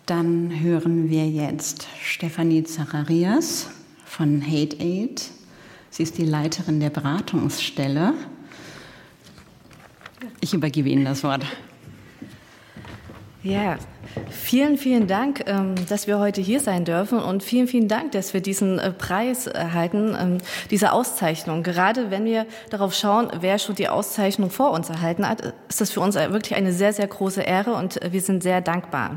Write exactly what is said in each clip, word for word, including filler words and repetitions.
Dann hören wir jetzt Stefanie Zacharias von Hate Aid. Sie ist die Leiterin der Beratungsstelle. Ich übergebe Ihnen das Wort. Ja, vielen, vielen Dank, dass wir heute hier sein dürfen und vielen, vielen Dank, dass wir diesen Preis erhalten, diese Auszeichnung. Gerade wenn wir darauf schauen, wer schon die Auszeichnung vor uns erhalten hat, ist das für uns wirklich eine sehr, sehr große Ehre und wir sind sehr dankbar.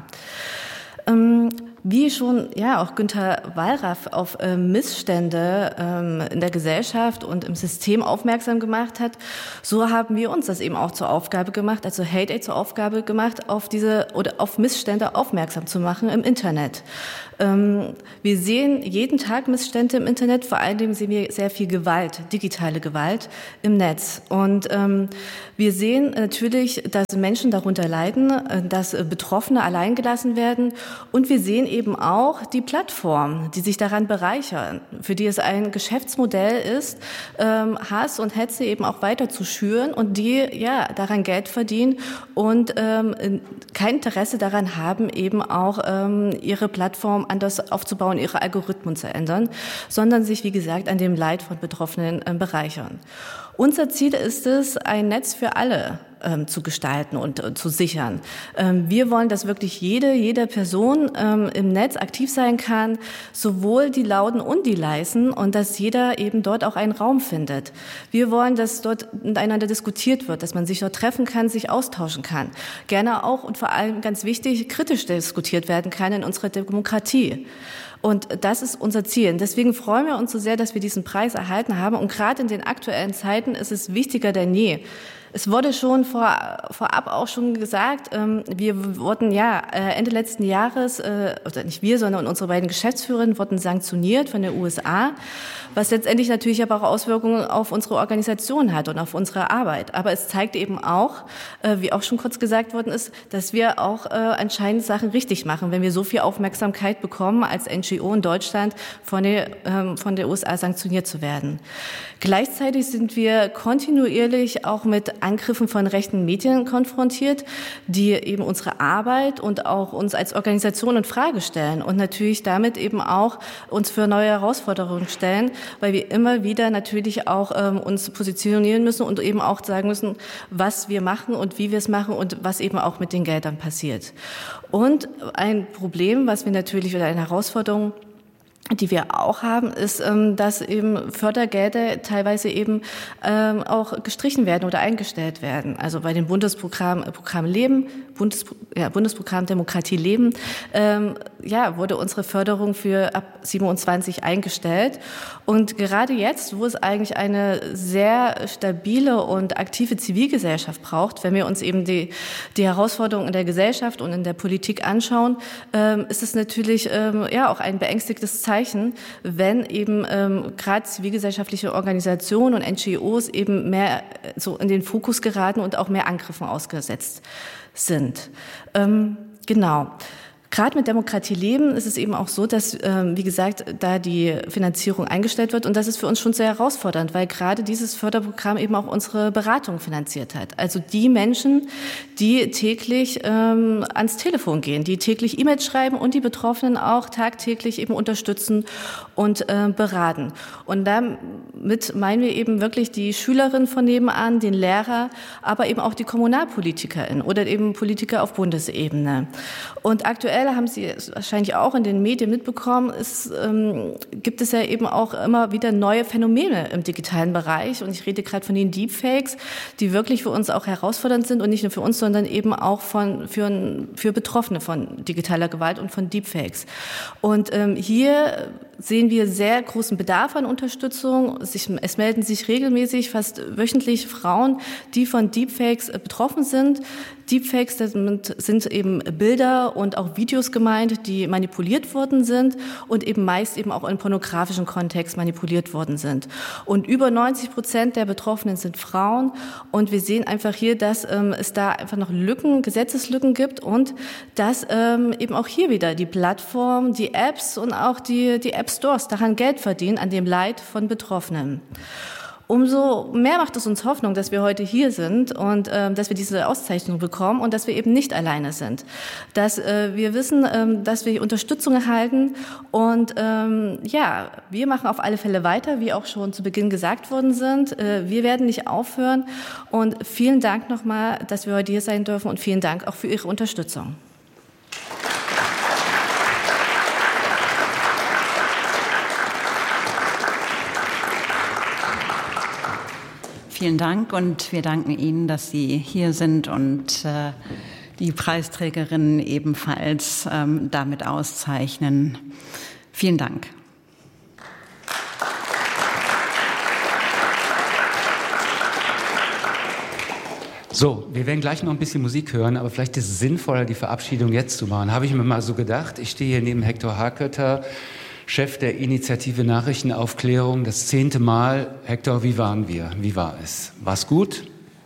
Wie schon ja auch Günter Wallraff auf äh, Missstände ähm, in der Gesellschaft und im System aufmerksam gemacht hat, so haben wir uns das eben auch zur Aufgabe gemacht, also Hate Aid zur Aufgabe gemacht, auf diese oder auf Missstände aufmerksam zu machen im Internet. Ähm, wir sehen jeden Tag Missstände im Internet, vor allen Dingen sehen wir sehr viel Gewalt, digitale Gewalt im Netz. Und ähm, wir sehen natürlich, dass Menschen darunter leiden, dass Betroffene alleingelassen werden und wir sehen eben auch die Plattformen, die sich daran bereichern, für die es ein Geschäftsmodell ist, ähm, Hass und Hetze eben auch weiter zu schüren und die ja daran Geld verdienen und ähm, kein Interesse daran haben, eben auch ähm, ihre Plattform anders aufzubauen, ihre Algorithmen zu ändern, sondern sich, wie gesagt, an dem Leid von Betroffenen äh, bereichern. Unser Ziel ist es, ein Netz für alle ähm, zu gestalten und äh, zu sichern. Ähm, wir wollen, dass wirklich jede, jede Person ähm, im Netz aktiv sein kann, sowohl die Lauten und die Leisen, und dass jeder eben dort auch einen Raum findet. Wir wollen, dass dort miteinander diskutiert wird, dass man sich dort treffen kann, sich austauschen kann. Gerne auch und vor allem ganz wichtig, kritisch diskutiert werden kann in unserer Demokratie. Und das ist unser Ziel. Deswegen freuen wir uns so sehr, dass wir diesen Preis erhalten haben. Und gerade in den aktuellen Zeiten ist es wichtiger denn je. Es wurde schon vor, vorab auch schon gesagt, ähm, wir wurden ja Ende letzten Jahres, äh, oder nicht wir, sondern unsere beiden Geschäftsführerinnen wurden sanktioniert von den U S A, was letztendlich natürlich aber auch Auswirkungen auf unsere Organisation hat und auf unsere Arbeit. Aber es zeigt eben auch, äh, wie auch schon kurz gesagt worden ist, dass wir auch äh, anscheinend Sachen richtig machen, wenn wir so viel Aufmerksamkeit bekommen, als N G O in Deutschland von der, ähm, von der U S A sanktioniert zu werden. Gleichzeitig sind wir kontinuierlich auch mit Angriffen von rechten Medien konfrontiert, die eben unsere Arbeit und auch uns als Organisation in Frage stellen und natürlich damit eben auch uns für neue Herausforderungen stellen, weil wir immer wieder natürlich auch ähm, uns positionieren müssen und eben auch sagen müssen, was wir machen und wie wir es machen und was eben auch mit den Geldern passiert. Und ein Problem, was wir natürlich oder eine Herausforderung, die wir auch haben, ist, dass eben Fördergelder teilweise eben auch gestrichen werden oder eingestellt werden. Also bei dem Bundesprogramm Programm Leben, Bundes, ja, Bundesprogramm Demokratie Leben, ähm, ja, wurde unsere Förderung für ab siebenundzwanzig eingestellt. Und gerade jetzt, wo es eigentlich eine sehr stabile und aktive Zivilgesellschaft braucht, wenn wir uns eben die, die Herausforderungen in der Gesellschaft und in der Politik anschauen, ähm, ist es natürlich ähm, ja auch ein beängstigtes Zeichen, wenn eben ähm, gerade zivilgesellschaftliche Organisationen und N G Os eben mehr so in den Fokus geraten und auch mehr Angriffen ausgesetzt sind. Ähm, genau. Gerade mit Demokratie Leben ist es eben auch so, dass, ähm, wie gesagt, da die Finanzierung eingestellt wird. Und das ist für uns schon sehr herausfordernd, weil gerade dieses Förderprogramm eben auch unsere Beratung finanziert hat. Also die Menschen, die täglich ähm, ans Telefon gehen, die täglich E-Mails schreiben und die Betroffenen auch tagtäglich eben unterstützen und äh, beraten. Und damit meinen wir eben wirklich die Schülerin von nebenan, den Lehrer, aber eben auch die KommunalpolitikerInnen oder eben Politiker auf Bundesebene. Und aktuell haben Sie wahrscheinlich auch in den Medien mitbekommen, es ähm, gibt es ja eben auch immer wieder neue Phänomene im digitalen Bereich. Und ich rede gerade von den Deepfakes, die wirklich für uns auch herausfordernd sind und nicht nur für uns, sondern eben auch von, für, für Betroffene von digitaler Gewalt und von Deepfakes. Und ähm, hier sehen wir sehr großen Bedarf an Unterstützung. Es melden sich regelmäßig, fast wöchentlich Frauen, die von Deepfakes betroffen sind. Deepfakes sind eben Bilder und auch Videos gemeint, die manipuliert worden sind und eben meist eben auch in pornografischen Kontext manipuliert worden sind. Und über neunzig Prozent der Betroffenen sind Frauen. Und wir sehen einfach hier, dass ähm, es da einfach noch Lücken, Gesetzeslücken gibt und dass ähm, eben auch hier wieder die Plattform, die Apps und auch die, die App Stores daran Geld verdienen, an dem Leid von Betroffenen. Umso mehr macht es uns Hoffnung, dass wir heute hier sind und äh, dass wir diese Auszeichnung bekommen und dass wir eben nicht alleine sind. Dass äh, wir wissen, ähm, dass wir Unterstützung erhalten und ähm, ja, wir machen auf alle Fälle weiter, wie auch schon zu Beginn gesagt worden sind. Äh, wir werden nicht aufhören und vielen Dank nochmal, dass wir heute hier sein dürfen und vielen Dank auch für Ihre Unterstützung. Vielen Dank und wir danken Ihnen, dass Sie hier sind und äh, die Preisträgerinnen ebenfalls ähm, damit auszeichnen. Vielen Dank. So, wir werden gleich noch ein bisschen Musik hören, aber vielleicht ist es sinnvoller, die Verabschiedung jetzt zu machen. Habe ich mir mal so gedacht. Ich stehe hier neben Hector Hakötter, Chef der Initiative Nachrichtenaufklärung, das zehnte Mal. Hector, wie waren wir? Wie war es? War es gut?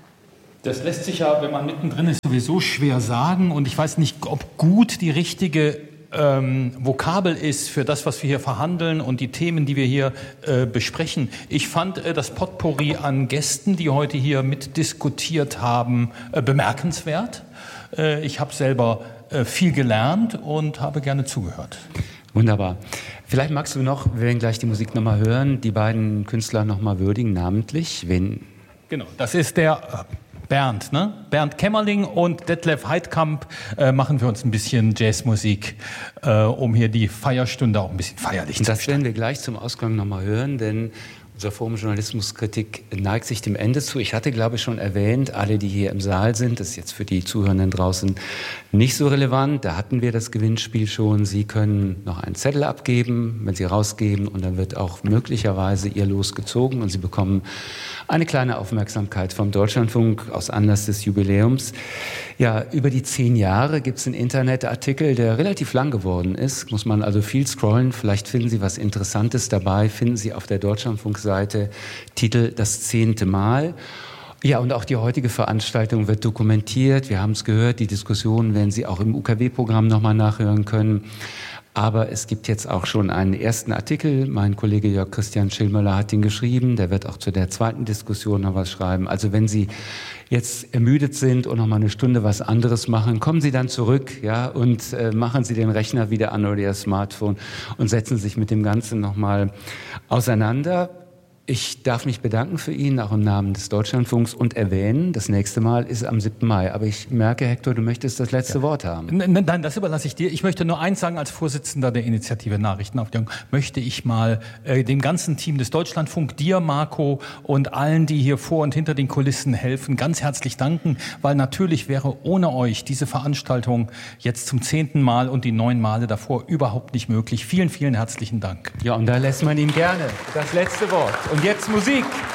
Das lässt sich ja, wenn man mittendrin ist, sowieso schwer sagen. Und ich weiß nicht, ob gut die richtige ähm, Vokabel ist für das, was wir hier verhandeln und die Themen, die wir hier äh, besprechen. Ich fand äh, das Potpourri an Gästen, die heute hier mitdiskutiert haben, äh, bemerkenswert. Äh, ich habe selber äh, viel gelernt und habe gerne zugehört. Wunderbar. Vielleicht magst du noch, wir werden gleich die Musik nochmal hören, die beiden Künstler nochmal würdigen, namentlich. Wen? Genau, das ist der Bernd, ne? Bernd Kämmerling und Detlef Heidkamp äh, machen für uns ein bisschen Jazzmusik, äh, um hier die Feierstunde auch ein bisschen feierlich zu Das gestalten. werden wir gleich zum Ausgang nochmal hören, denn unser Forum Journalismuskritik neigt sich dem Ende zu. Ich hatte, glaube ich, schon erwähnt, alle, die hier im Saal sind, das ist jetzt für die Zuhörenden draußen nicht so relevant. Da hatten wir das Gewinnspiel schon. Sie können noch einen Zettel abgeben, wenn Sie rausgeben, und dann wird auch möglicherweise Ihr Los gezogen und Sie bekommen eine kleine Aufmerksamkeit vom Deutschlandfunk aus Anlass des Jubiläums. Ja, über die zehn Jahre gibt es einen Internetartikel, der relativ lang geworden ist. Muss man also viel scrollen. Vielleicht finden Sie was Interessantes dabei. Finden Sie auf der Deutschlandfunk-Seite Titel Das zehnte Mal. Ja, und auch die heutige Veranstaltung wird dokumentiert. Wir haben es gehört, die Diskussionen werden Sie auch im U K W-Programm nochmal nachhören können. Aber es gibt jetzt auch schon einen ersten Artikel. Mein Kollege Jörg Christian Schillmöller hat ihn geschrieben. Der wird auch zu der zweiten Diskussion noch was schreiben. Also wenn Sie jetzt ermüdet sind und noch mal eine Stunde was anderes machen, kommen Sie dann zurück, ja, und äh, machen Sie den Rechner wieder an oder Ihr Smartphone und setzen sich mit dem Ganzen noch mal auseinander. Ich darf mich bedanken für ihn, auch im Namen des Deutschlandfunks, und erwähnen, das nächste Mal ist am siebten Mai. Aber ich merke, Hector, du möchtest das letzte ja. Wort haben. Nein, das überlasse ich dir. Ich möchte nur eins sagen, als Vorsitzender der Initiative Nachrichtenaufklärung möchte ich mal äh, dem ganzen Team des Deutschlandfunk, dir, Marco, und allen, die hier vor und hinter den Kulissen helfen, ganz herzlich danken, weil natürlich wäre ohne euch diese Veranstaltung jetzt zum zehnten Mal und die neun Male davor überhaupt nicht möglich. Vielen, vielen herzlichen Dank. Ja, und da lässt man ihm gerne das letzte Wort. Und jetzt Musik.